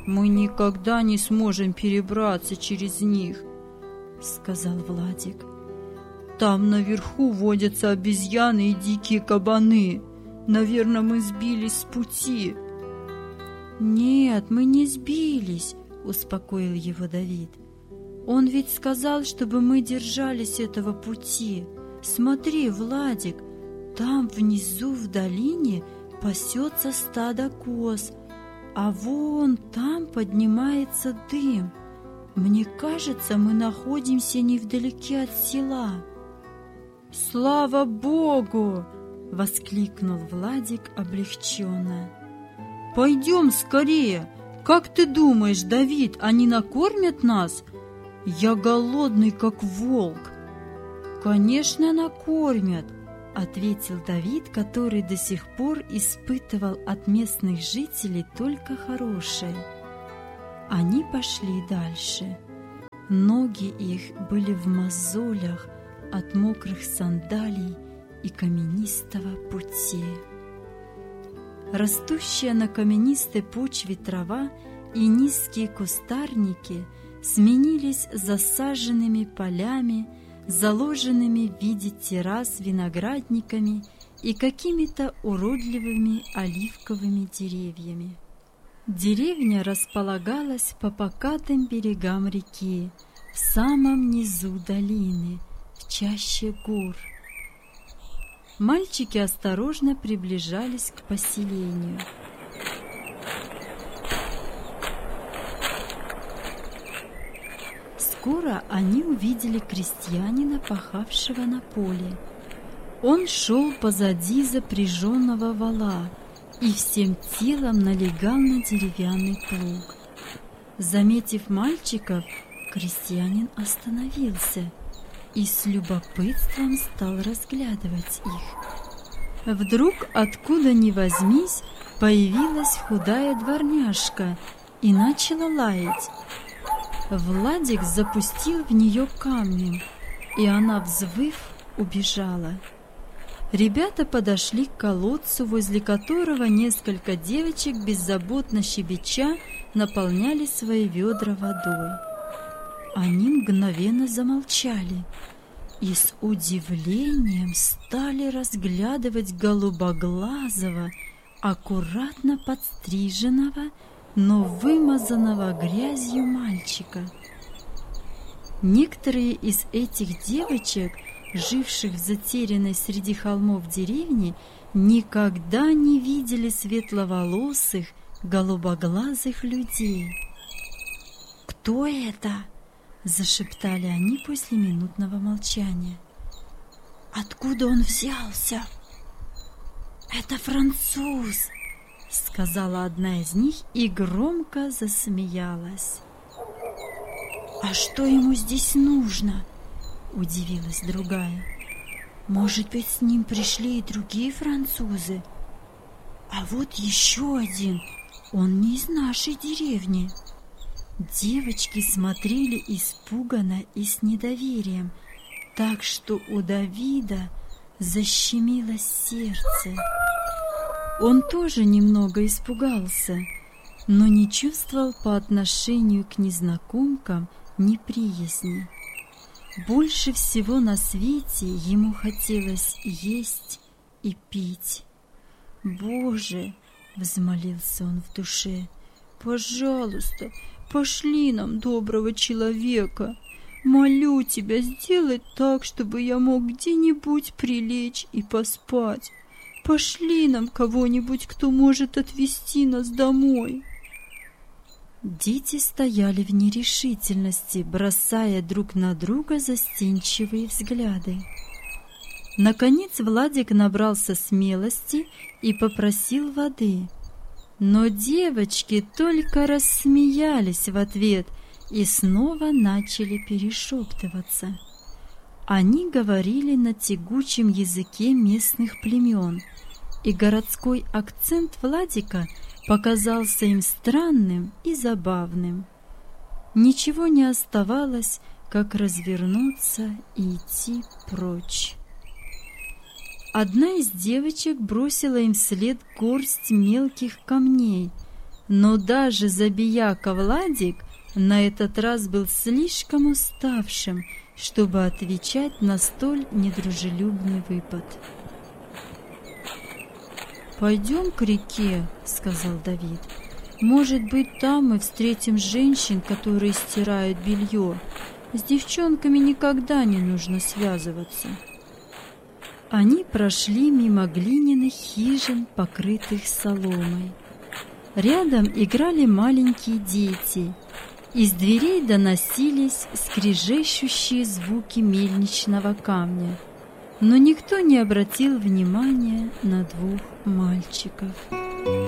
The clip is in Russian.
мы никогда не сможем перебраться через них, сказал Владик. Там наверху водятся обезьяны и дикие кабаны. Наверное, мы сбились с пути. Нет, мы не сбились, успокоил его Давид. Он ведь сказал, чтобы мы держались этого пути. Смотри, Владик, там внизу в долине пасется стадо коз, а вон там поднимается дым. Мне кажется, мы находимся невдалеке от села. «Слава Богу!» — воскликнул Владик облегченно. «Пойдем скорее! Как ты думаешь, Давид, они накормят нас? Я голодный, как волк!» «Конечно, накормят!» — ответил Давид, который до сих пор испытывал от местных жителей только хорошее. Они пошли дальше. Ноги их были в мозолях от мокрых сандалий и каменистого пути. Растущая на каменистой почве трава и низкие кустарники сменились засаженными полями, заложенными в виде террас виноградниками и какими-то уродливыми оливковыми деревьями. Деревня располагалась по покатым берегам реки, в самом низу долины, в чаще гор. Мальчики осторожно приближались к поселению. Скоро они увидели крестьянина, пахавшего на поле. Он шел позади запряженного вола и всем телом налегал на деревянный плуг. Заметив мальчиков, крестьянин остановился и с любопытством стал разглядывать их. Вдруг, откуда ни возьмись, появилась худая дворняжка и начала лаять. Владик запустил в нее камнем, и она, взвыв, убежала. Ребята подошли к колодцу, возле которого несколько девочек, беззаботно щебеча, наполняли свои ведра водой. Они мгновенно замолчали и с удивлением стали разглядывать голубоглазого, аккуратно подстриженного, но вымазанного грязью мальчика. Некоторые из этих девочек, живших в затерянной среди холмов деревне, никогда не видели светловолосых, голубоглазых людей. «Кто это?» — зашептали они после минутного молчания. «Откуда он взялся?» «Это француз!» — сказала одна из них и громко засмеялась. «А что ему здесь нужно?» — удивилась другая. «Может быть, с ним пришли и другие французы? А вот еще один, он не из нашей деревни». Девочки смотрели испуганно и с недоверием, так что у Давида защемило сердце. Он тоже немного испугался, но не чувствовал по отношению к незнакомкам неприязни. Больше всего на свете ему хотелось есть и пить. «Боже!» — взмолился он в душе. «Пожалуйста, пошли нам доброго человека. Молю тебя, сделай так, чтобы я мог где-нибудь прилечь и поспать. Пошли нам кого-нибудь, кто может отвезти нас домой». Дети стояли в нерешительности, бросая друг на друга застенчивые взгляды. Наконец Владик набрался смелости и попросил воды. Но девочки только рассмеялись в ответ и снова начали перешептываться. Они говорили на тягучем языке местных племен, и городской акцент Владика показался им странным и забавным. Ничего не оставалось, как развернуться и идти прочь. Одна из девочек бросила им вслед горсть мелких камней, Но даже забияка Владик на этот раз был слишком уставшим, чтобы отвечать на столь недружелюбный выпад. «Пойдем к реке», — сказал Давид. «Может быть, там мы встретим женщин, которые стирают белье. С девчонками никогда не нужно связываться». Они прошли мимо глиняных хижин, покрытых соломой. Рядом играли маленькие дети. Из дверей доносились скрежещущие звуки мельничного камня. Но никто не обратил внимания на двух мальчиков.